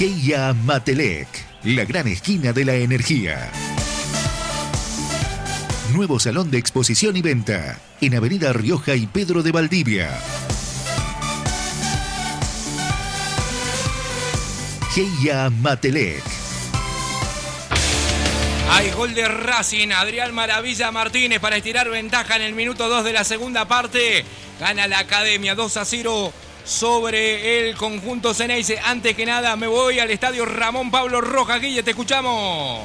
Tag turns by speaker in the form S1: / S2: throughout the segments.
S1: Keia Matelec, la gran esquina de la energía. Nuevo salón de exposición y venta en Avenida Rioja y Pedro de Valdivia. Keia Matelec.
S2: Hay gol de Racing, Adrián Maravilla Martínez para estirar ventaja en el minuto 2 de la segunda parte. Gana la Academia 2-0 sobre el conjunto Ceneice. Antes que nada me voy al estadio Ramón Pablo Rojas. Guille, te escuchamos.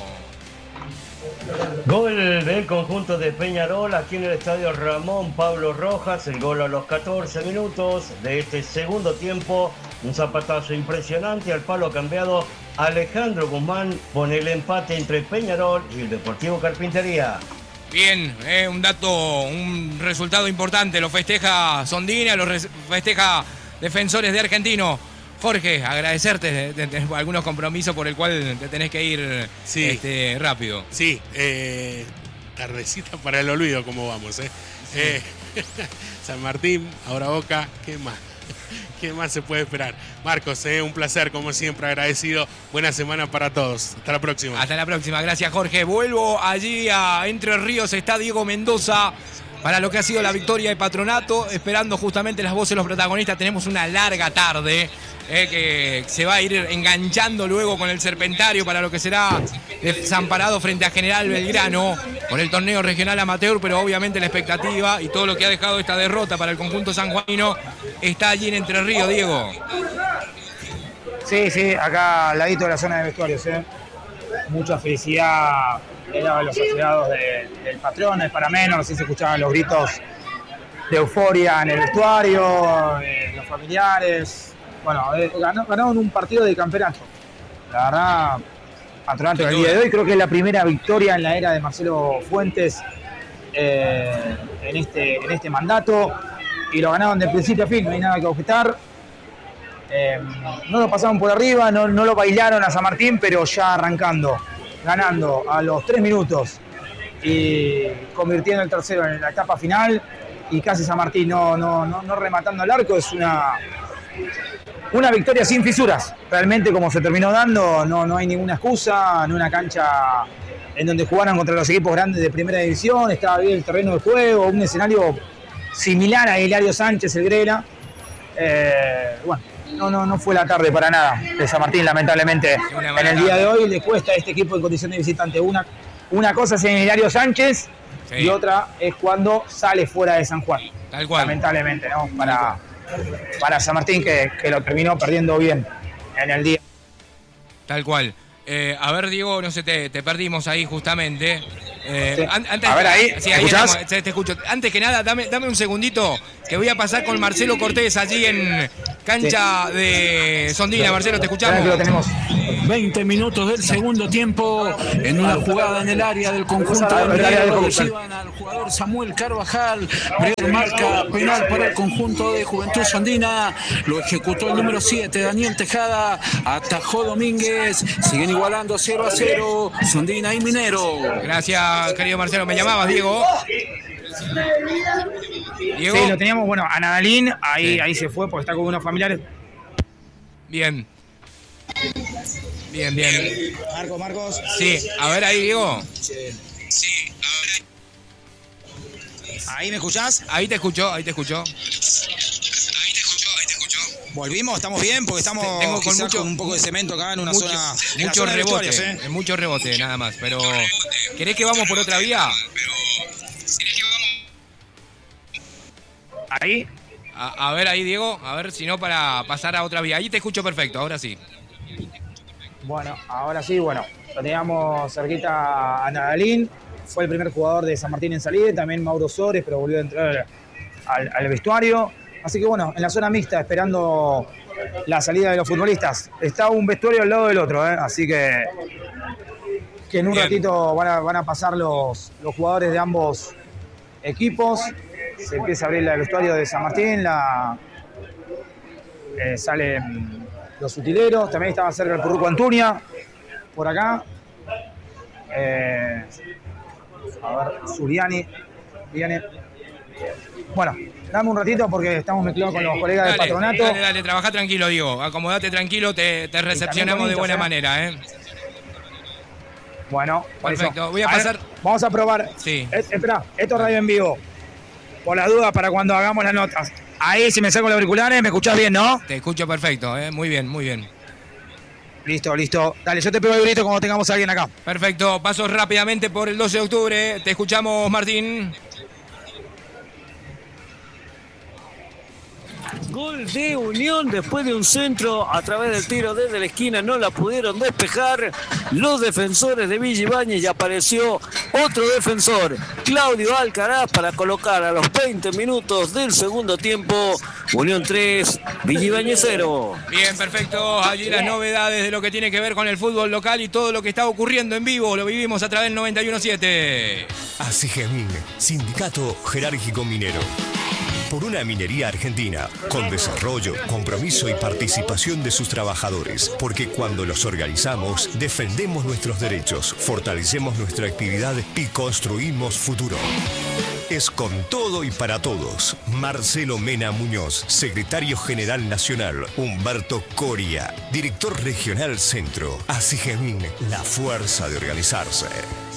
S3: Gol del conjunto de Peñarol aquí en el estadio Ramón Pablo Rojas. El gol a los 14 minutos de este segundo tiempo. Un zapatazo impresionante al palo cambiado. Alejandro Guzmán pone el empate entre Peñarol y el Deportivo Carpintería.
S2: Bien, un resultado importante. Lo festeja Sondina, lo festeja Defensores de Argentino. Jorge, agradecerte de algunos compromisos por el cual te tenés que ir rápido.
S4: Sí, tardecita para el olvido, como vamos. San Martín, ahora Boca, ¿qué más? ¿Qué más se puede esperar? Marcos, un placer, como siempre, agradecido. Buena semana para todos. Hasta la próxima.
S2: Hasta la próxima, gracias Jorge. Vuelvo allí a Entre Ríos, está Diego Mendoza para lo que ha sido la victoria de Patronato, esperando justamente las voces de los protagonistas. Tenemos una larga tarde que se va a ir enganchando luego con el Serpentario para lo que será Desamparado frente a General Belgrano con el torneo regional amateur, pero obviamente la expectativa y todo lo que ha dejado esta derrota para el conjunto sanjuanino está allí en Entre Ríos, Diego.
S5: Sí, acá al ladito de la zona de vestuarios, mucha felicidad era los allegados del patrón, el para menos, así se escuchaban los gritos de euforia en el vestuario, los familiares. Bueno, ganaron un partido de campeonato. La verdad, Patronato el día de hoy creo que es la primera victoria en la era de Marcelo Fuentes en este mandato, y lo ganaron de principio a fin, no hay nada que objetar. No lo pasaron por arriba, no lo bailaron a San Martín, pero ya arrancando, ganando a los 3 minutos y convirtiendo el tercero en la etapa final, y casi San Martín no rematando el arco. Es una victoria sin fisuras, realmente, como se terminó dando. No hay ninguna excusa, en una cancha en donde jugaron contra los equipos grandes de primera división, estaba bien el terreno de juego, un escenario similar a Hilario Sánchez, el Grela. No fue la tarde para nada de San Martín, lamentablemente. En el día de hoy le cuesta a este equipo en condición de visitante. Una cosa es en Hilario Sánchez, sí, y otra es cuando sale fuera de San Juan.
S2: Tal cual.
S5: Lamentablemente, ¿no? Para San Martín, que lo terminó perdiendo bien en el día.
S2: Tal cual. A ver, Diego, no sé, te perdimos ahí justamente.
S5: Sí. A ver, ahí,
S2: sí, ahí te escucho. Antes que nada, dame un segundito, que voy a pasar con Marcelo Cortés allí en cancha de Sondina. Marcelo, te escuchamos.
S5: Lo tenemos.
S6: 20 minutos del segundo tiempo en una jugada en el área del conjunto de reciban al jugador Samuel Carvajal. Primer marca penal para el conjunto de Juventud Sondina. Lo ejecutó el número 7, Daniel Tejada. Atajó Domínguez. Siguen igualando 0-0 Sondina y Minero.
S2: Gracias, querido Marcelo. ¿Me llamabas, Diego?
S5: ¿Diego? Sí, lo teníamos. Bueno, a Nadalín, ahí se fue porque está con unos familiares.
S2: Bien.
S5: Marcos.
S2: Sí, a ver ahí, Diego.
S5: Sí, ¿ahí me escuchás?
S2: Ahí te escucho.
S5: ¿Volvimos? ¿Estamos bien? Porque estamos con un poco de cemento acá en una zona...
S2: Mucho rebote, mucho rebote nada más. Pero, ¿querés que vamos por otra vía?
S5: ¿Ahí?
S2: A ver ahí, Diego. A ver, si no, para pasar a otra vía. Ahí te escucho perfecto, ahora sí.
S5: Bueno, ahora sí, lo teníamos cerquita a Nadalín. Fue el primer jugador de San Martín en salir. También Mauro Sores, pero volvió a entrar al vestuario. Así que en la zona mixta, esperando la salida de los futbolistas. Está un vestuario al lado del otro, así que en un ratito van a pasar los jugadores de ambos equipos. Se empieza a abrir el vestuario de San Martín, salen los utileros. También estaba cerca el Purruco Antuña, por acá. A ver, Zuliani viene. Bueno, dame un ratito porque estamos mezclados con los colegas del patronato.
S2: Dale, trabajá tranquilo, Diego. Acomodate tranquilo, te recepcionamos de buena manera, ¿eh?
S5: Bueno,
S2: perfecto. Voy a pasar.
S5: Vamos a probar.
S2: Sí.
S5: Espera, esto es radio en vivo. Por las dudas, para cuando hagamos las notas. Ahí, si me saco los auriculares, me escuchás bien, ¿no?
S2: Te escucho perfecto, ¿eh? Muy bien, muy bien.
S5: Listo. Dale, yo te pego el grito cuando tengamos a alguien acá.
S2: Perfecto. Paso rápidamente por el 12 de octubre. Te escuchamos, Martín.
S7: Gol de Unión después de un centro a través del tiro desde la esquina, no la pudieron despejar los defensores de Villa Ibáñez y apareció otro defensor, Claudio Alcaraz, para colocar a los 20 minutos del segundo tiempo, Unión 3, Villa Ibáñez 0.
S2: Bien, perfecto. Allí las novedades de lo que tiene que ver con el fútbol local y todo lo que está ocurriendo en vivo, lo vivimos a través del 91.7.
S8: ASIGEMIN, Sindicato Jerárquico Minero. Por una minería argentina, con desarrollo, compromiso y participación de sus trabajadores. Porque cuando los organizamos, defendemos nuestros derechos, fortalecemos nuestra actividad y construimos futuro. Es con todo y para todos. Marcelo Mena Muñoz, Secretario General Nacional. Humberto Coria, Director Regional Centro. ASIGEMIN, la fuerza de organizarse.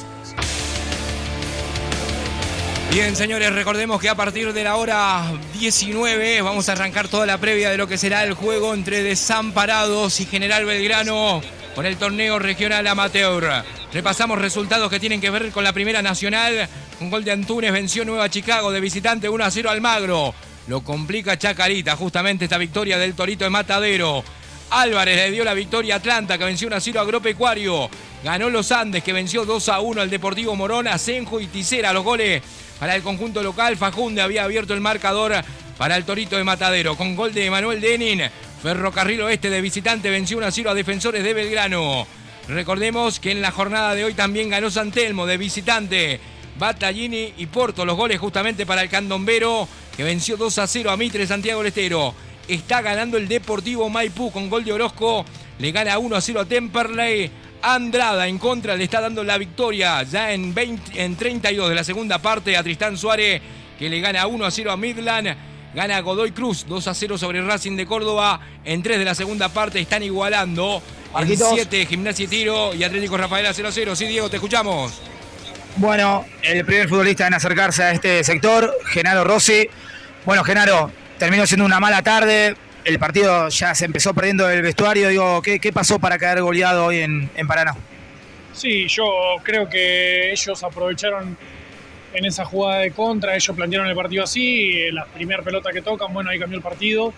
S2: Bien, señores, recordemos que a partir de la hora 19 vamos a arrancar toda la previa de lo que será el juego entre Desamparados y General Belgrano con el torneo regional amateur. Repasamos resultados que tienen que ver con la Primera Nacional. Un gol de Antunes venció Nueva Chicago de visitante 1-0 Almagro. Lo complica Chacarita, justamente esta victoria del Torito de Matadero. Álvarez le dio la victoria a Atlanta, que venció 1-0 a Agropecuario. Ganó Los Andes, que venció 2-1 al Deportivo Morón. Asenjo y Ticera, los goles para el conjunto local. Fagunde había abierto el marcador para el Torito de Matadero. Con gol de Emanuel Denin, Ferrocarril Oeste de visitante venció 1-0 a Defensores de Belgrano. Recordemos que en la jornada de hoy también ganó San Telmo de visitante. Battaglini y Porto, los goles justamente para el candombero, que venció 2-0 a Mitre Santiago del Estero. Está ganando el Deportivo Maipú con gol de Orozco. Le gana 1-0 a Temperley. Andrada en contra le está dando la victoria ya en 32 de la segunda parte a Tristán Suárez, que le gana 1-0 a Midland. Gana Godoy Cruz 2-0 sobre Racing de Córdoba. En 3 de la segunda parte están igualando. En 7 Gimnasia y Tiro y Atlético Rafaela 0-0. Sí, Diego, te escuchamos.
S5: Bueno, el primer futbolista en acercarse a este sector, Genaro Rossi. Bueno, Genaro, terminó siendo una mala tarde. El partido ya se empezó perdiendo el vestuario. Digo, ¿qué pasó para caer goleado hoy en Paraná?
S9: Sí, yo creo que ellos aprovecharon en esa jugada de contra, ellos plantearon el partido así, la primera pelota que tocan, bueno, ahí cambió el partido.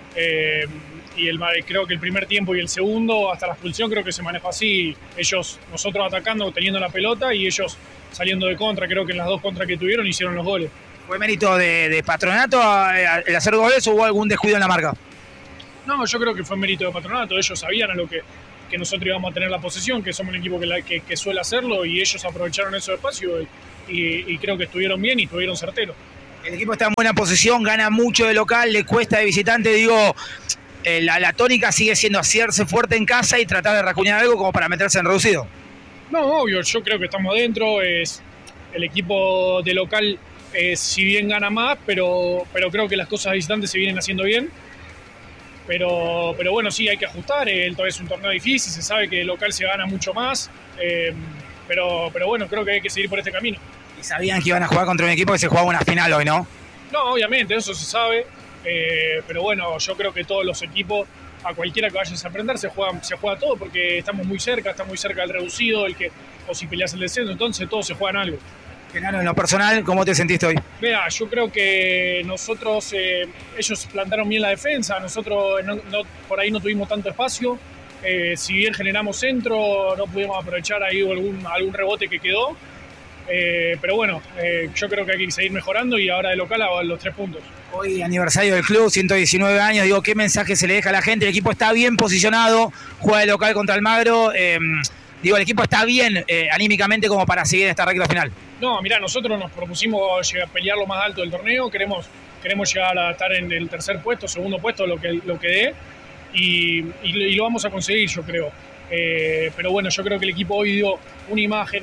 S9: Creo que el primer tiempo y el segundo, hasta la expulsión, creo que se manejó así. Nosotros atacando, teniendo la pelota, y ellos saliendo de contra. Creo que en las dos contras que tuvieron hicieron los goles.
S5: ¿Fue mérito de Patronato el hacer goles o hubo algún descuido en la marca?
S9: No, yo creo que fue mérito de Patronato. Ellos sabían a lo que nosotros íbamos a tener la posesión, que somos un equipo que suele hacerlo, y ellos aprovecharon esos espacios y creo que estuvieron bien y estuvieron certeros.
S5: El equipo está en buena posición, gana mucho de local, le cuesta de visitante. Digo, la tónica sigue siendo hacerse fuerte en casa y tratar de racuñar algo como para meterse en reducido.
S9: No, obvio, yo creo que estamos dentro. El equipo de local, si bien gana más, pero creo que las cosas de visitante se vienen haciendo bien. Pero bueno, sí, hay que ajustar. Es un torneo difícil, se sabe que el local se gana mucho más. Pero bueno, creo que hay que seguir por este camino.
S5: ¿Y sabían que iban a jugar contra un equipo que se jugaba una final hoy, no?
S9: No, obviamente, eso se sabe. Pero bueno, yo creo que todos los equipos, a cualquiera que vayas a aprender, se juega todo, porque estamos muy cerca del reducido, o si peleas el descenso, entonces todos se juegan algo.
S5: Genaro, en lo personal, ¿cómo te sentiste hoy?
S9: Vea, yo creo que nosotros, ellos plantaron bien la defensa, nosotros por ahí no tuvimos tanto espacio. Si bien generamos centro, no pudimos aprovechar ahí algún rebote que quedó. Pero bueno, yo creo que hay que seguir mejorando y ahora de local a los 3 puntos.
S5: Hoy aniversario del club, 119 años, digo, ¿qué mensaje se le deja a la gente? El equipo está bien posicionado, juega de local contra Almagro. El equipo está bien anímicamente como para seguir en esta recta final.
S9: No, mirá, nosotros nos propusimos llegar a pelear lo más alto del torneo, queremos llegar a estar en el tercer puesto, segundo puesto, lo que dé, y lo vamos a conseguir, yo creo. Pero bueno, yo creo que el equipo hoy dio una imagen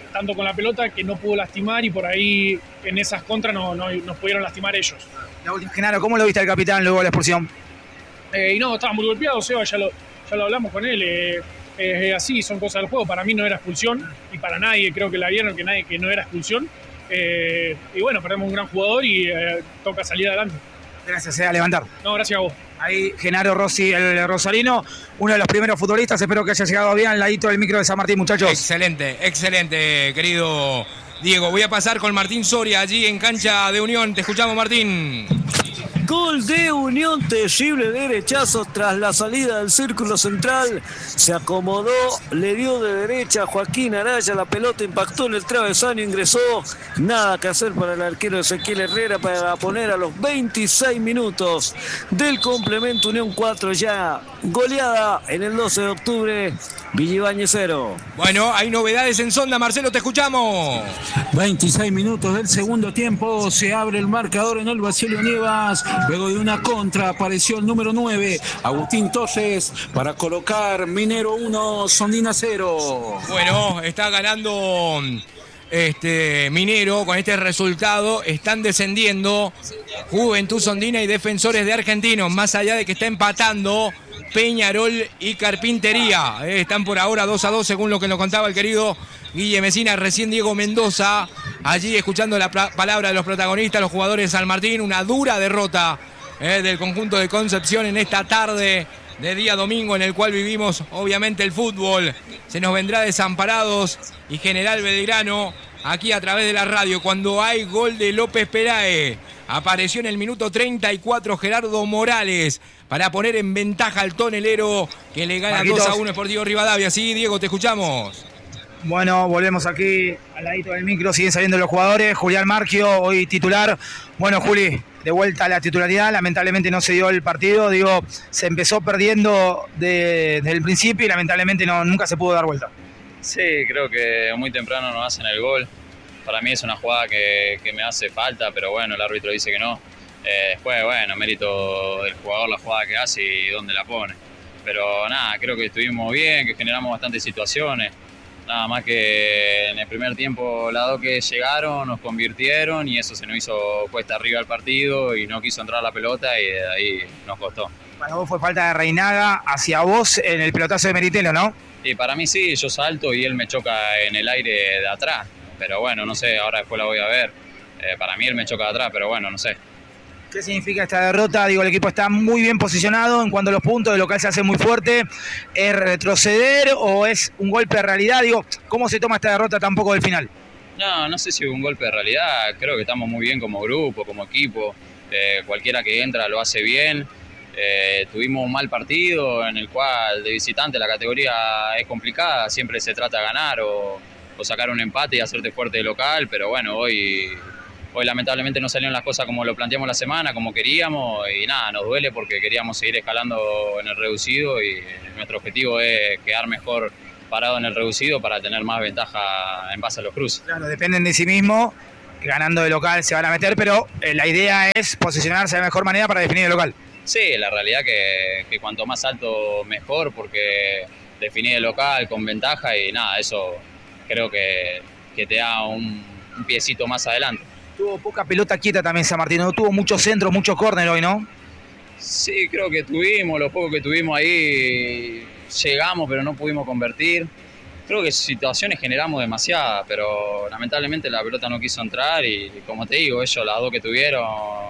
S9: tanto con la pelota que no pudo lastimar y por ahí en esas contras nos pudieron lastimar ellos.
S5: La última, Genaro, ¿cómo lo viste al capitán luego de la expulsión?
S9: Y no, estaba muy golpeado, Seba, ya lo hablamos con él. Así son cosas del juego. Para mí no era expulsión y para nadie creo que la vieron que no era expulsión. Y bueno, perdemos un gran jugador y toca salir adelante.
S5: Gracias, a levantar.
S9: No, gracias a vos.
S5: Ahí Genaro Rossi, el rosarino, uno de los primeros futbolistas. Espero que haya llegado bien al ladito del micro de San Martín, muchachos.
S2: Excelente, querido Diego. Voy a pasar con Martín Soria allí en cancha de Unión. Te escuchamos, Martín.
S7: Gol de Unión, terrible derechazo tras la salida del círculo central. Se acomodó, le dio de derecha a Joaquín Araya, la pelota impactó en el travesaño, ingresó. Nada que hacer para el arquero Ezequiel Herrera para poner a los 26 minutos del complemento. Unión 4 ya goleada en el 12 de octubre. Villa Ibáñez 0.
S2: Bueno, hay novedades en Sonda, Marcelo, te escuchamos.
S6: 26 minutos del segundo tiempo, se abre el marcador en el Basilio Nievas. Luego de una contra apareció el número 9, Agustín Torres, para colocar Minero 1, Sondina 0.
S2: Bueno, está ganando Minero con este resultado. Están descendiendo Juventud Sondina y Defensores de Argentinos, más allá de que está empatando Peñarol y Carpintería. Están por ahora 2-2 según lo que nos contaba el querido Guille Mesina, recién Diego Mendoza, allí escuchando la palabra de los protagonistas, los jugadores de San Martín. Una dura derrota del conjunto de Concepción en esta tarde de día domingo en el cual vivimos obviamente el fútbol. Se nos vendrá Desamparados y General Belgrano aquí a través de la radio cuando hay gol de López Pelae. Apareció en el minuto 34 Gerardo Morales para poner en ventaja al tonelero que le gana 2-1 Sportivo Rivadavia. Sí, Diego, te escuchamos.
S5: Bueno, volvemos aquí al ladito del micro, siguen saliendo los jugadores. Julián Marchio, hoy titular. Bueno, Juli, de vuelta a la titularidad, lamentablemente no se dio el partido. Digo, se empezó perdiendo desde el principio y lamentablemente nunca se pudo dar vuelta.
S10: Sí, creo que muy temprano nos hacen el gol. Para mí es una jugada que me hace falta, pero bueno, el árbitro dice que no. Después, bueno, mérito del jugador la jugada que hace y dónde la pone. Pero nada, creo que estuvimos bien, que generamos bastantes situaciones. Nada más que en el primer tiempo las dos que llegaron nos convirtieron y eso se nos hizo cuesta arriba el partido y no quiso entrar la pelota y de ahí nos costó.
S5: Para vos fue falta de Reinaga hacia vos en el pelotazo de Meritelo, ¿no?
S10: Y para mí sí, yo salto y él me choca en el aire de atrás. Pero bueno, no sé, ahora después la voy a ver. Para mí él me choca de atrás, pero bueno, no sé.
S5: ¿Qué significa esta derrota? Digo, el equipo está muy bien posicionado en cuanto a los puntos, el local se hace muy fuerte. ¿Es retroceder o es un golpe de realidad? Digo, ¿cómo se toma esta derrota tampoco del final?
S10: No sé si es un golpe de realidad. Creo que estamos muy bien como grupo, como equipo. Cualquiera que entra lo hace bien. Tuvimos un mal partido en el cual de visitante la categoría es complicada. Siempre se trata de ganar o sacar un empate y hacerte fuerte de local. Pero bueno, hoy lamentablemente no salieron las cosas como lo planteamos la semana, como queríamos, y nada, nos duele porque queríamos seguir escalando en el reducido y nuestro objetivo es quedar mejor parado en el reducido para tener más ventaja en base a los cruces.
S5: Claro, dependen de sí mismos, ganando de local se van a meter, pero la idea es posicionarse de mejor manera para definir el local.
S10: Sí, la realidad que cuanto más alto mejor porque definir el local con ventaja y nada, eso creo que te da un piecito más adelante.
S5: Tuvo poca pelota quieta también San Martín, no tuvo muchos centros, mucho córner hoy, ¿no?
S10: Sí, creo que tuvimos, lo poco que tuvimos ahí llegamos, pero no pudimos convertir. Creo que situaciones generamos demasiadas, pero lamentablemente la pelota no quiso entrar y como te digo, ellos las dos que tuvieron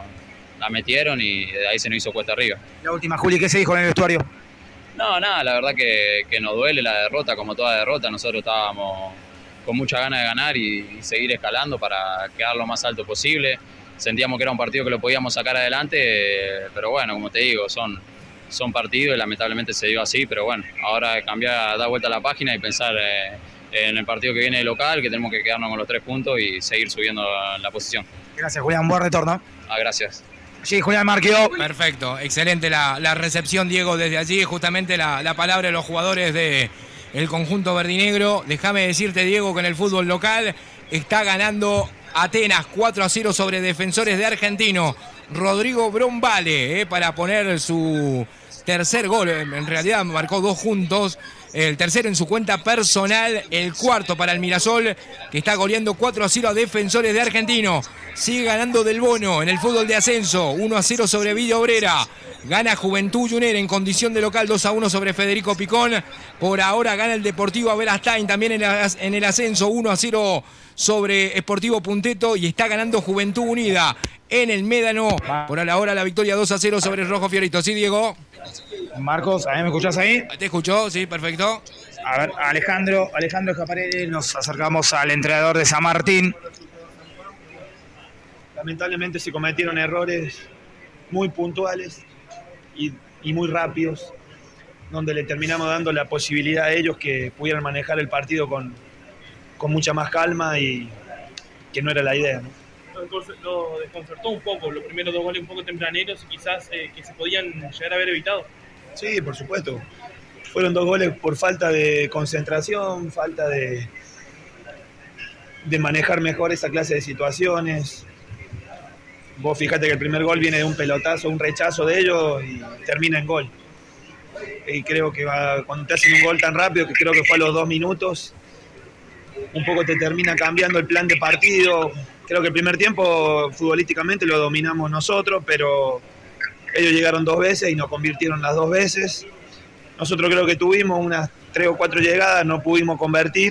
S10: la metieron y de ahí se nos hizo cuesta arriba.
S5: La última, Juli, ¿qué se dijo en el vestuario?
S10: No, nada, la verdad que nos duele la derrota, como toda derrota, nosotros estábamos con mucha ganas de ganar y seguir escalando para quedar lo más alto posible. Sentíamos que era un partido que lo podíamos sacar adelante, pero bueno, como te digo, son partidos y lamentablemente se dio así, pero bueno, ahora cambiar, dar vuelta a la página y pensar en el partido que viene de local, que tenemos que quedarnos con los 3 puntos y seguir subiendo la posición.
S5: Gracias, Julián, buen retorno.
S10: Gracias.
S5: Sí, Julián Marchio.
S2: Perfecto, excelente la recepción, Diego, desde allí, justamente la palabra de los jugadores de el conjunto verdinegro. Déjame decirte, Diego, que en el fútbol local está ganando Atenas 4-0 sobre Defensores de Argentino. Rodrigo Brombale para poner su tercer gol. En realidad marcó 2 juntos. el tercero en su cuenta personal, el cuarto para el Mirasol, que está goleando 4-0 a Defensores de Argentino. Sigue ganando Del Bono en el fútbol de ascenso, 1-0 sobre Villa Obrera. Gana Juventud Junior en condición de local, 2-1 sobre Federico Picón. Por ahora gana el Deportivo Aberastain también en el ascenso, 1-0 sobre Sportivo Punteto, y está ganando Juventud Unida en el Médano. Por ahora la victoria 2-0 sobre el Rojo Fiorito. ¿Sí, Diego?
S5: Marcos, ¿a mí me escuchás ahí?
S2: ¿Te escuchó? Sí, perfecto.
S5: A ver, Alejandro Escaparelli, nos acercamos al entrenador de San Martín.
S11: Lamentablemente se cometieron errores muy puntuales y muy rápidos, donde le terminamos dando la posibilidad a ellos que pudieran manejar el partido con mucha más calma, y que no era la idea, ¿no?
S12: Lo desconcertó un poco, los primeros 2 goles un poco tempraneros, y quizás que se podían llegar a haber evitado.
S11: Sí, por supuesto. Fueron 2 goles por falta de concentración, falta de manejar mejor esa clase de situaciones. Vos fíjate que el primer gol viene de un pelotazo, un rechazo de ellos, y termina en gol. Y creo que cuando te hacen un gol tan rápido, que creo que fue a los 2 minutos, un poco te termina cambiando el plan de partido. Creo que el primer tiempo futbolísticamente lo dominamos nosotros, pero ellos llegaron 2 veces y nos convirtieron las 2 veces. Nosotros creo que tuvimos unas 3 o 4 llegadas, no pudimos convertir,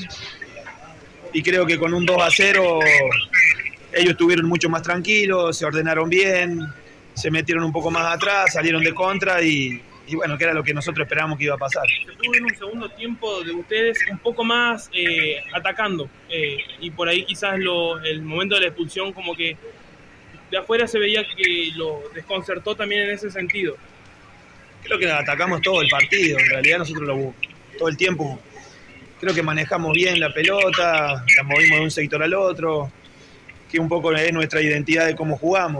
S11: y creo que con un 2-0 ellos estuvieron mucho más tranquilos, se ordenaron bien, se metieron un poco más atrás, salieron de contra, y bueno, que era lo que nosotros esperábamos que iba a pasar.
S12: Se pudo ver un segundo tiempo de ustedes un poco más atacando, y por ahí quizás el momento de la expulsión, como que de afuera se veía que lo desconcertó también en ese sentido.
S11: Creo que atacamos todo el partido, en realidad nosotros todo el tiempo creo que manejamos bien la pelota, la movimos de un sector al otro, que un poco es nuestra identidad de cómo jugamos.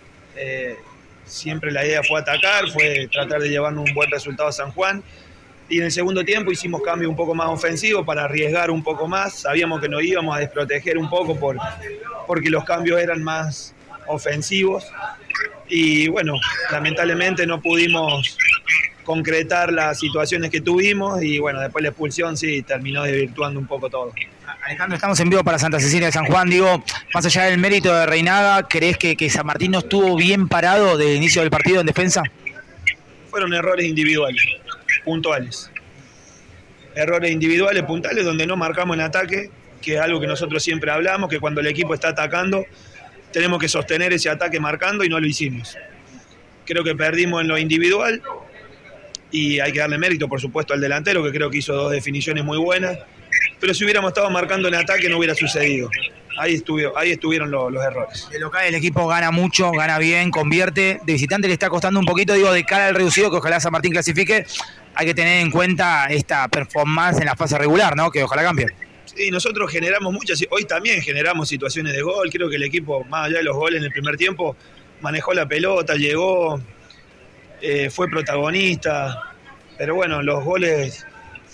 S11: Siempre la idea fue atacar, fue tratar de llevarnos un buen resultado a San Juan, y en el segundo tiempo hicimos cambios un poco más ofensivos para arriesgar un poco más. Sabíamos que nos íbamos a desproteger un poco porque los cambios eran más ofensivos, y bueno, lamentablemente no pudimos concretar las situaciones que tuvimos, y bueno, después la expulsión sí terminó desvirtuando un poco todo.
S5: Alejandro, estamos en vivo para Santa Cecilia de San Juan. Digo, más allá del mérito de Reinaga, ¿crees que San Martín no estuvo bien parado desde el inicio del partido en defensa?
S11: Fueron errores individuales, puntuales. Errores individuales, puntuales, donde no marcamos en ataque, que es algo que nosotros siempre hablamos, que cuando el equipo está atacando tenemos que sostener ese ataque marcando, y no lo hicimos. Creo que perdimos en lo individual, y hay que darle mérito, por supuesto, al delantero, que creo que hizo 2 definiciones muy buenas, pero si hubiéramos estado marcando en ataque no hubiera sucedido. Ahí estuvieron los errores.
S5: De local el equipo gana mucho, gana bien, convierte. De visitante le está costando un poquito, digo, de cara al reducido, que ojalá San Martín clasifique. Hay que tener en cuenta esta performance en la fase regular, ¿no? Que ojalá cambie.
S11: Sí, nosotros generamos muchas, hoy también generamos situaciones de gol. Creo que el equipo, más allá de los goles en el primer tiempo, manejó la pelota, llegó, fue protagonista. Pero bueno, los goles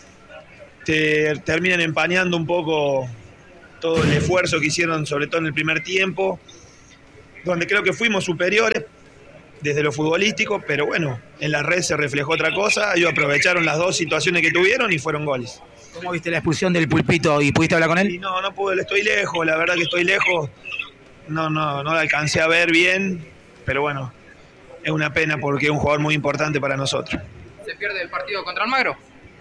S11: te terminan empañando un poco todo el esfuerzo que hicieron, sobre todo en el primer tiempo, donde creo que fuimos superiores desde lo futbolístico, pero bueno, en la red se reflejó otra cosa. Ellos aprovecharon las 2 situaciones que tuvieron y fueron goles.
S5: ¿Cómo viste la expulsión del Pulpito y pudiste hablar con él?
S11: Y no pude, estoy lejos, la verdad que estoy lejos, no la alcancé a ver bien, pero bueno, es una pena porque es un jugador muy importante para nosotros.
S13: ¿Se pierde el partido contra Almagro?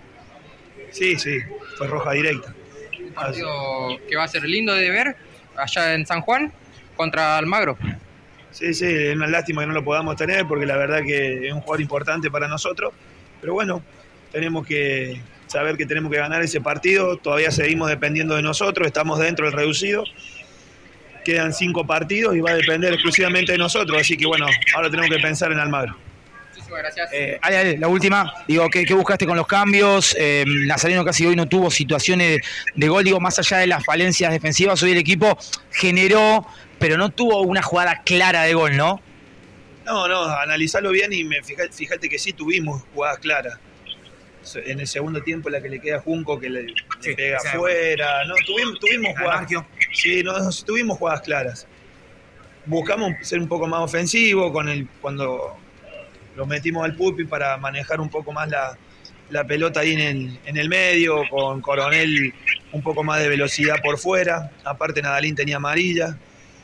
S11: Sí, fue roja directa.
S13: Un partido que va a ser lindo de ver allá en San Juan contra Almagro.
S11: Sí, es una lástima que no lo podamos tener, porque la verdad que es un jugador importante para nosotros, pero bueno, tenemos que saber que tenemos que ganar ese partido. Todavía seguimos dependiendo de nosotros, estamos dentro del reducido, quedan 5 partidos y va a depender exclusivamente de nosotros, así que bueno, ahora tenemos que pensar en Almagro.
S13: Gracias.
S5: Ale, la última, digo, ¿qué buscaste con los cambios? Nazareno casi hoy no tuvo situaciones de gol, digo, más allá de las falencias defensivas, hoy el equipo generó, pero no tuvo una jugada clara de gol, ¿no?
S11: No, analizarlo bien y fíjate que sí tuvimos jugadas claras. En el segundo tiempo la que le queda a Junco, que le pega afuera, no, tuvimos jugadas. Sí, tuvimos jugadas claras. Buscamos ser un poco más ofensivo cuando lo metimos al Pupi para manejar un poco más la pelota ahí en el medio, con Coronel un poco más de velocidad por fuera, aparte Nadalín tenía amarilla.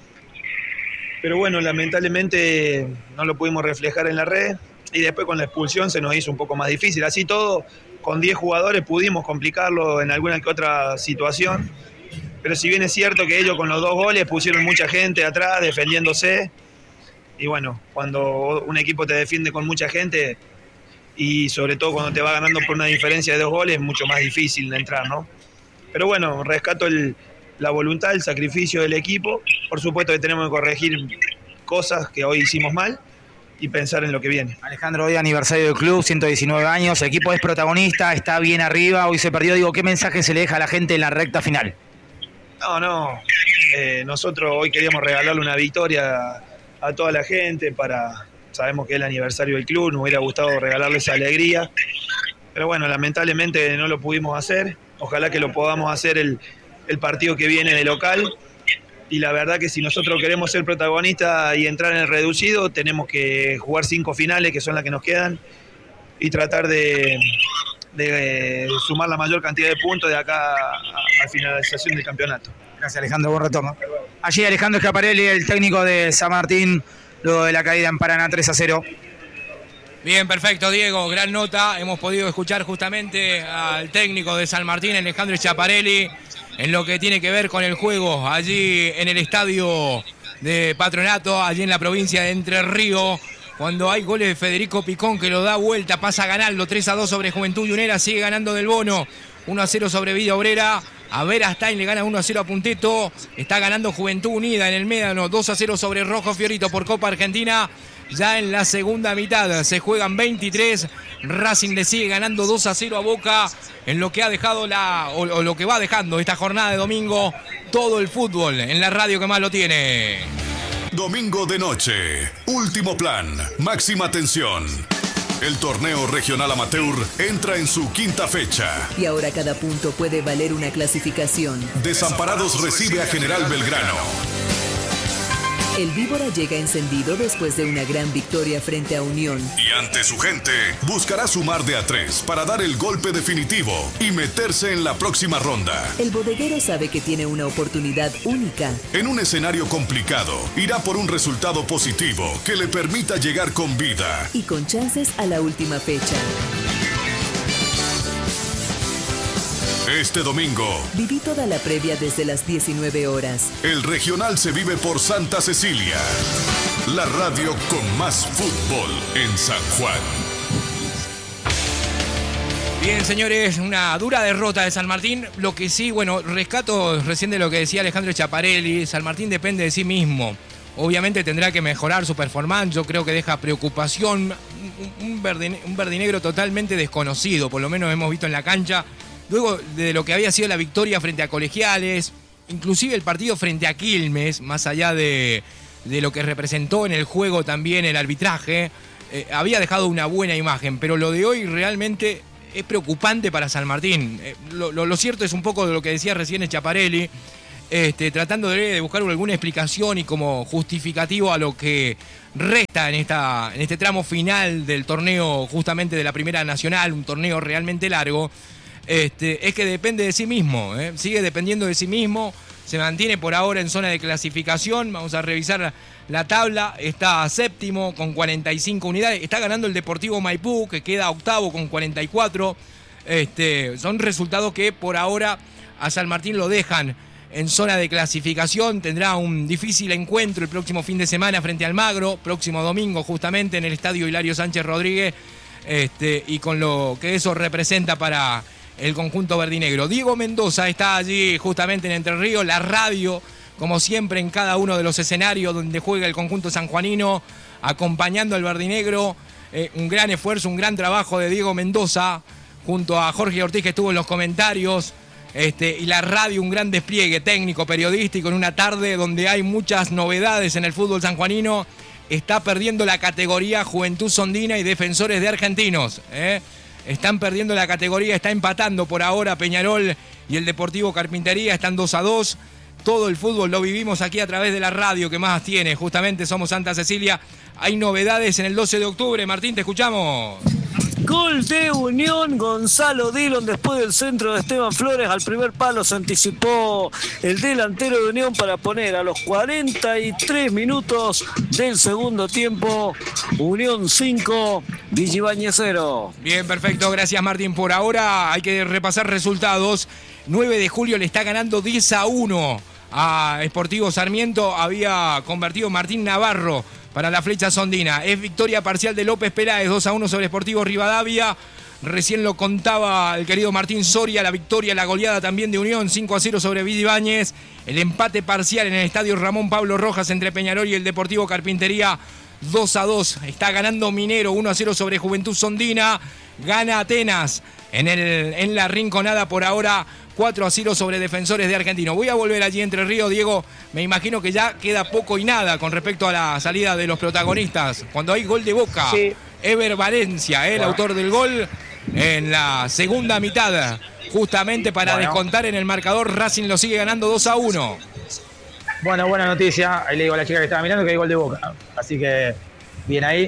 S11: Pero bueno, lamentablemente no lo pudimos reflejar en la red y después con la expulsión se nos hizo un poco más difícil. Así todo, con 10 jugadores pudimos complicarlo en alguna que otra situación, pero si bien es cierto que ellos con los 2 goles pusieron mucha gente atrás defendiéndose, y bueno, cuando un equipo te defiende con mucha gente y sobre todo cuando te va ganando por una diferencia de 2 goles es mucho más difícil de entrar, ¿no? Pero bueno, rescato la voluntad, el sacrificio del equipo. Por supuesto que tenemos que corregir cosas que hoy hicimos mal y pensar en lo que viene.
S5: Alejandro, hoy aniversario del club, 119 años, el equipo es protagonista, está bien arriba, hoy se perdió. Digo, ¿qué mensaje se le deja a la gente en la recta final?
S11: No, nosotros hoy queríamos regalarle una victoria a toda la gente sabemos que es el aniversario del club, nos hubiera gustado regalarle esa alegría, pero bueno, lamentablemente no lo pudimos hacer. Ojalá que lo podamos hacer el partido que viene de local, y la verdad que si nosotros queremos ser protagonistas y entrar en el reducido, tenemos que jugar 5 finales, que son las que nos quedan, y tratar de sumar la mayor cantidad de puntos de acá a finalización del campeonato.
S5: Gracias, Alejandro, buen retorno. Allí Alejandro Schiaparelli, el técnico de San Martín, luego de la caída en Paraná 3-0.
S2: Bien, perfecto, Diego, gran nota. Hemos podido escuchar justamente al técnico de San Martín, Alejandro Schiaparelli, en lo que tiene que ver con el juego allí en el estadio de Patronato, allí en la provincia de Entre Ríos, cuando hay goles de Federico Picón que lo da vuelta, pasa a ganarlo 3-2 sobre Juventud Unera, sigue ganando Del Bono, 1-0 sobre Villa Obrera. A Verastain le gana 1-0 a Punteto, está ganando Juventud Unida en el Médano, 2-0 sobre Rojo Fiorito por Copa Argentina. Ya en la segunda mitad se juegan 23. Racing le sigue ganando 2-0 a Boca en lo que ha dejado lo que va dejando esta jornada de domingo. Todo el fútbol en la radio que más lo tiene.
S14: Domingo de noche, último plan, máxima tensión. El torneo regional amateur entra en su 5ª fecha.
S15: Y ahora cada punto puede valer una clasificación.
S14: Desamparados recibe a General Belgrano.
S15: El Víbora llega encendido después de una gran victoria frente a Unión.
S14: Y ante su gente, buscará sumar de a 3 para dar el golpe definitivo y meterse en la próxima ronda.
S15: El bodeguero sabe que tiene una oportunidad única.
S14: En un escenario complicado, irá por un resultado positivo que le permita llegar con vida.
S15: Y con chances a la última fecha.
S14: Este domingo,
S15: viví toda la previa desde las 19 horas.
S14: El regional se vive por Santa Cecilia. La radio con más fútbol en San Juan.
S2: Bien, señores, una dura derrota de San Martín. Lo que sí, bueno, rescato recién de lo que decía Alejandro Schiaparelli. San Martín depende de sí mismo. Obviamente tendrá que mejorar su performance. Yo creo que deja preocupación. Un verdinegro totalmente desconocido, por lo menos hemos visto en la cancha. Luego de lo que había sido la victoria frente a Colegiales, inclusive el partido frente a Quilmes, más allá de lo que representó en el juego también el arbitraje, había dejado una buena imagen, pero lo de hoy realmente es preocupante para San Martín. Lo cierto es un poco de lo que decía recién Schiaparelli, tratando de buscar alguna explicación y como justificativo a lo que resta en este tramo final del torneo justamente de la Primera Nacional, un torneo realmente largo. Es que depende de sí mismo, sigue dependiendo de sí mismo, se mantiene por ahora en zona de clasificación. Vamos a revisar la tabla, está séptimo con 45 unidades, está ganando el Deportivo Maipú, que queda octavo con 44. Son resultados que por ahora a San Martín lo dejan en zona de clasificación. Tendrá un difícil encuentro el próximo fin de semana frente al Magro, próximo domingo justamente en el estadio Hilario Sánchez Rodríguez, y con lo que eso representa para el conjunto verdinegro. Diego Mendoza está allí justamente en Entre Ríos, la radio, como siempre, en cada uno de los escenarios donde juega el conjunto sanjuanino, acompañando al verdinegro. Un gran esfuerzo, un gran trabajo de Diego Mendoza, junto a Jorge Ortiz, que estuvo en los comentarios, y la radio, un gran despliegue técnico, periodístico, en una tarde donde hay muchas novedades en el fútbol sanjuanino. Está perdiendo la categoría Juventud Sondina y Defensores de Argentinos, Están perdiendo la categoría, está empatando por ahora Peñarol y el Deportivo Carpintería, están 2-2. Todo el fútbol lo vivimos aquí a través de la radio que más tiene. Justamente somos Santa Cecilia. Hay novedades en el 12 de octubre. Martín, te escuchamos.
S7: Gol de Unión, Gonzalo Dillon después del centro de Esteban Flores al primer palo. Se anticipó el delantero de Unión para poner a los 43 minutos del segundo tiempo Unión 5, Villibañez 0.
S2: Bien, perfecto, gracias Martín. Por ahora hay que repasar resultados. 9 de julio le está ganando 10-1 a Sportivo Sarmiento. Había convertido Martín Navarro para la flecha sondina. Es victoria parcial de López Peláez, 2-1 sobre Sportivo Rivadavia. Recién lo contaba el querido Martín Soria, la victoria, la goleada también de Unión, 5-0 sobre Villibañez. El empate parcial en el estadio Ramón Pablo Rojas entre Peñarol y el Deportivo Carpintería, 2-2. Está ganando Minero, 1-0 sobre Juventud Sondina. Gana Atenas en la Rinconada por ahora, 4-0 sobre Defensores de Argentino. Voy a volver allí Entre Ríos, Diego. Me imagino que ya queda poco y nada con respecto a la salida de los protagonistas. Cuando hay gol de Boca, sí. Ever Valencia, el autor del gol en la segunda mitad, justamente para descontar en el marcador. Racing lo sigue ganando 2-1.
S5: Bueno, buena noticia. Ahí le digo a la chica que estaba mirando que hay gol de Boca. Así que bien ahí.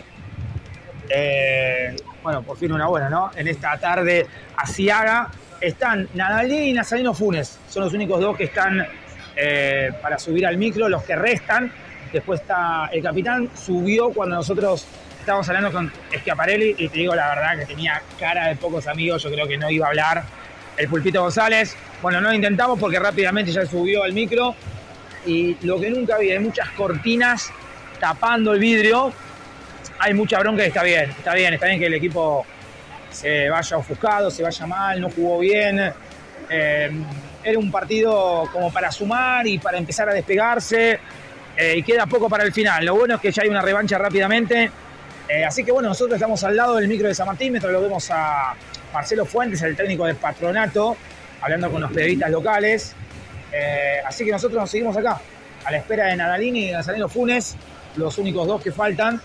S5: Bueno, por fin una buena, ¿no? En esta tarde asiaga están Nadalí y Nazareno Funes. Son los únicos dos que están para subir al micro, los que restan. Después está el capitán, subió cuando nosotros estábamos hablando con Schiaparelli y te digo la verdad que tenía cara de pocos amigos. Yo creo que no iba a hablar el Pulpito González. Bueno, no lo intentamos porque rápidamente ya subió al micro. Y lo que nunca vi, hay muchas cortinas tapando el vidrio. Hay mucha bronca y está bien que el equipo se vaya ofuscado, se vaya mal, no jugó bien. Era un partido como para sumar y para empezar a despegarse. Y queda poco para el final. Lo bueno es que ya hay una revancha rápidamente. Así que bueno, nosotros estamos al lado del micro de San Martín, mientras lo vemos a Marcelo Fuentes, el técnico de Patronato, hablando con los periodistas locales. Así que nosotros nos seguimos acá, a la espera de Nadalini y de Nazareno Funes, los únicos dos que faltan.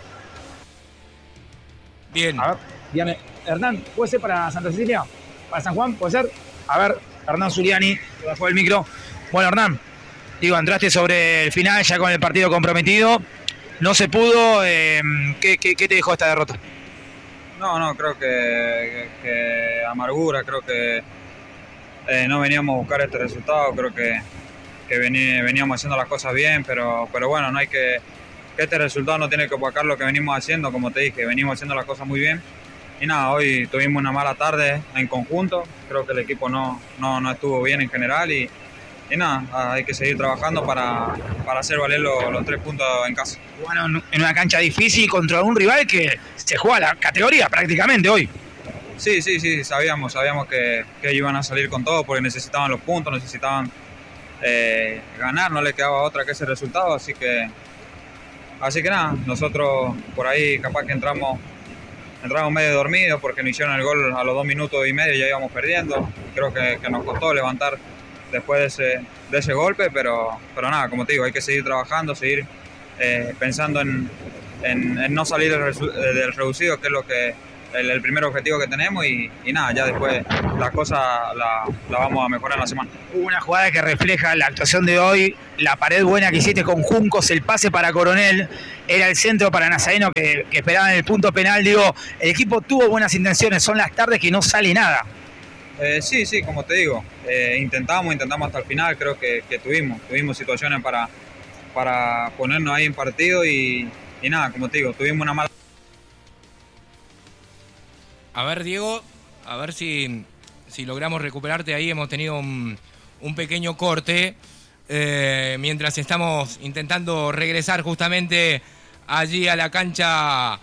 S2: Bien.
S5: A ver, dígame, Hernán, ¿puede ser para Santa Cecilia? ¿Para San Juan? ¿Puede ser? A ver, Hernán Zuliani, que bajó el micro. Bueno, Hernán, digo, entraste sobre el final ya con el partido comprometido. No se pudo. ¿Qué te dejó esta derrota?
S16: No, creo que amargura, creo que no veníamos a buscar este resultado, creo que veníamos haciendo las cosas bien, pero bueno, no hay que este resultado no tiene que opacar lo que venimos haciendo, como te dije, venimos haciendo las cosas muy bien. Y nada, hoy tuvimos una mala tarde en conjunto, creo que el equipo no estuvo bien en general y nada, hay que seguir trabajando para hacer valer los 3 puntos en casa.
S5: Bueno, en una cancha difícil contra un rival que se juega la categoría prácticamente hoy.
S16: Sí, sabíamos que ellos iban a salir con todo porque necesitaban los puntos, necesitaban ganar, no les quedaba otra que ese resultado, así que nada, nosotros por ahí capaz que entramos medio dormidos porque nos hicieron el gol a los 2 minutos y medio, ya íbamos perdiendo. Creo que nos costó levantar después de ese golpe, pero nada, como te digo, hay que seguir trabajando, seguir pensando en no salir del reducido, que es lo que el primer objetivo que tenemos y nada, ya después la cosa la vamos a mejorar en la semana.
S5: Hubo una jugada que refleja la actuación de hoy, la pared buena que hiciste con Juncos, el pase para Coronel, era el centro para Nazareno que esperaba en el punto penal. Digo, el equipo tuvo buenas intenciones, son las tardes que no sale nada.
S16: Sí, como te digo, intentamos hasta el final, creo que tuvimos situaciones para ponernos ahí en partido y nada, como te digo, tuvimos una mala...
S2: A ver, Diego, a ver si logramos recuperarte ahí. Hemos tenido un pequeño corte mientras estamos intentando regresar justamente allí a la cancha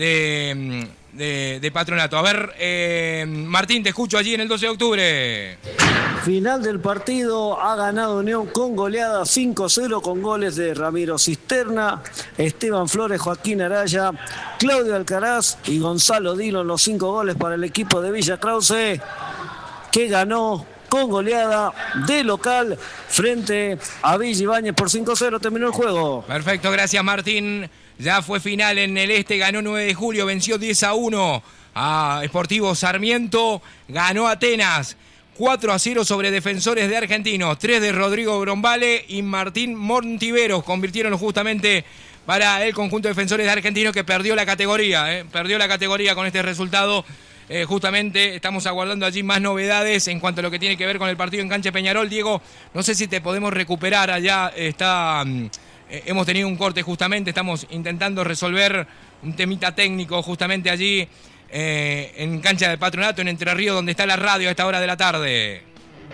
S2: de Patronato. A ver, Martín, te escucho allí en el 12 de octubre.
S7: Final del partido, ha ganado Unión con goleada 5-0 con goles de Ramiro Cisterna, Esteban Flores, Joaquín Araya, Claudio Alcaraz y Gonzalo Dillon, los 5 goles para el equipo de Villa Krause, que ganó con goleada de local frente a Villibañez por 5-0. Terminó el juego.
S2: Perfecto, gracias Martín. Ya fue final en el este, ganó 9 de julio, venció 10-1 a Sportivo Sarmiento, ganó Atenas 4-0 sobre Defensores de Argentinos, 3 de Rodrigo Brombale y Martín Montiveros, convirtieron justamente para el conjunto de Defensores de Argentinos, que perdió la categoría, perdió la categoría con este resultado. Justamente estamos aguardando allí más novedades en cuanto a lo que tiene que ver con el partido en cancha de Peñarol. Diego, no sé si te podemos recuperar allá. Hemos tenido un corte justamente, estamos intentando resolver un temita técnico justamente allí en cancha de Patronato, en Entre Ríos, donde está la radio a esta hora de la tarde.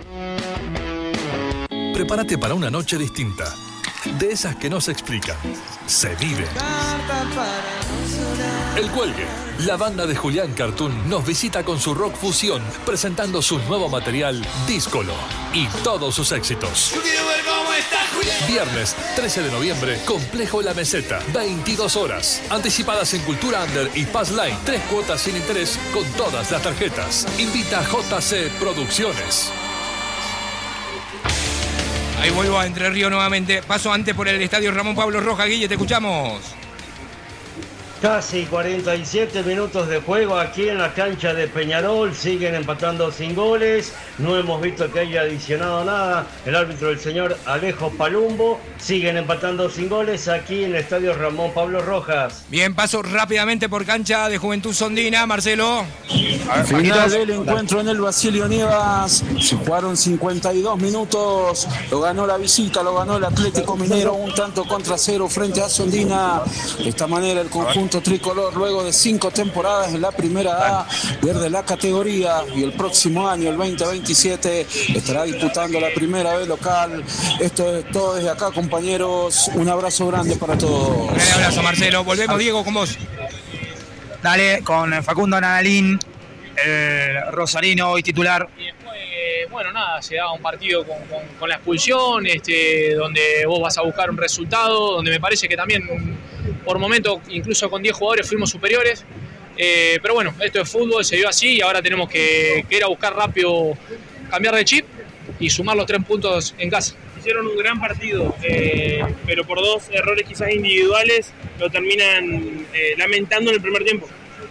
S17: Prepárate para una noche distinta, de esas que no se explican, se viven. El Cuelgue, la banda de Julián Cartoon, nos visita con su rock fusión, presentando su nuevo material, Díscolo, y todos sus éxitos. Viernes 13 de noviembre, Complejo La Meseta, 22 horas. Anticipadas en Cultura Under y Pass Line, 3 cuotas sin interés con todas las tarjetas. Invita JC Producciones.
S2: Ahí vuelvo a Entre Ríos nuevamente. Paso antes por el estadio Ramón Pablo Rojas. Guille, te escuchamos.
S3: Casi 47 minutos de juego aquí en la cancha de Peñarol. Siguen empatando sin goles. No hemos visto que haya adicionado nada el árbitro, el señor Alejo Palumbo. Siguen empatando sin goles aquí en el estadio Ramón Pablo Rojas.
S2: Bien, paso rápidamente por cancha de Juventud Sondina. Marcelo.
S6: Final del encuentro en el Basilio Nievas. Se jugaron 52 minutos. Lo ganó la visita, lo ganó el Atlético Minero. 1-0 frente a Sondina. De esta manera el conjunto tricolor, luego de 5 temporadas en la primera A, pierde la categoría y el próximo año, el 2027, estará disputando la primera B local. Esto es todo desde acá, compañeros. Un abrazo grande para todos.
S2: Un abrazo, Marcelo. Volvemos, Diego, con vos.
S5: Dale, con Facundo Nadalín, el rosarino hoy titular.
S18: Y después, bueno, nada, se da un partido con la expulsión, donde vos vas a buscar un resultado, donde me parece que también por momentos, incluso con 10 jugadores, fuimos superiores. Pero bueno, esto es fútbol, se dio así y ahora tenemos que ir a buscar rápido, cambiar de chip y sumar los 3 puntos en casa.
S12: Hicieron un gran partido, pero por 2 errores quizás individuales lo terminan lamentando en el primer tiempo.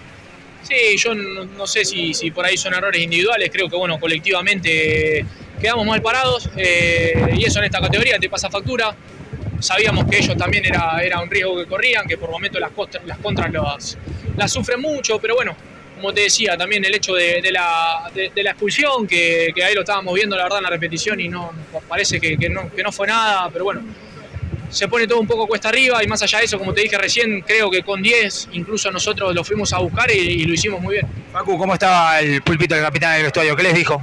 S18: Sí, yo no sé si por ahí son errores individuales, creo que bueno, colectivamente quedamos mal parados y eso en esta categoría te pasa factura. Sabíamos que ellos también era un riesgo que corrían, que por momentos las contras las sufren mucho, pero bueno, como te decía, también el hecho de la expulsión, que ahí lo estábamos viendo la verdad en la repetición y no parece que no fue nada, pero bueno, se pone todo un poco cuesta arriba y más allá de eso, como te dije recién, creo que con 10 incluso nosotros lo fuimos a buscar y lo hicimos muy bien.
S5: Facu, ¿cómo estaba el pulpito del capitán del vestuario? ¿Qué les dijo?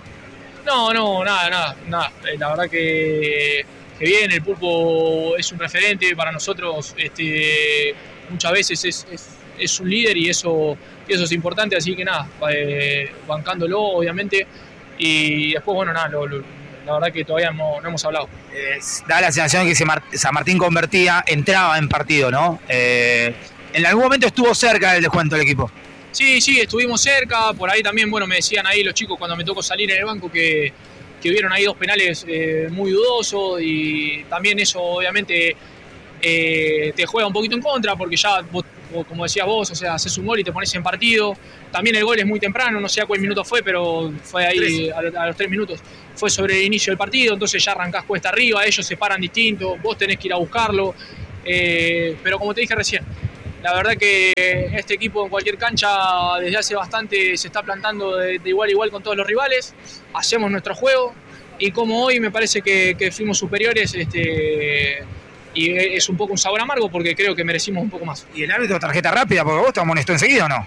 S18: No, nada. La verdad que bien, el Pulpo es un referente para nosotros, muchas veces es un líder y eso es importante, así que nada, bancándolo obviamente y después bueno, nada, la verdad que todavía no hemos hablado.
S5: Da la sensación de que San Martín convertía, entraba en partido, ¿no? En algún momento estuvo cerca del descuento el equipo.
S18: Sí, estuvimos cerca, por ahí también, bueno, me decían ahí los chicos cuando me tocó salir en el banco que vieron ahí 2 penales muy dudosos y también eso obviamente te juega un poquito en contra porque ya vos, como decías vos, o sea, haces un gol y te pones en partido. También el gol es muy temprano, no sé a cuál minuto fue, pero fue ahí a los 3 minutos. Fue sobre el inicio del partido, entonces ya arrancás cuesta arriba, ellos se paran distinto, vos tenés que ir a buscarlo. Pero como te dije recién, la verdad que este equipo en cualquier cancha desde hace bastante se está plantando de igual a igual con todos los rivales. Hacemos nuestro juego y como hoy me parece que fuimos superiores y es un poco un sabor amargo porque creo que merecimos un poco más.
S5: ¿Y el árbitro tarjeta rápida porque vos te amonestó enseguida o no?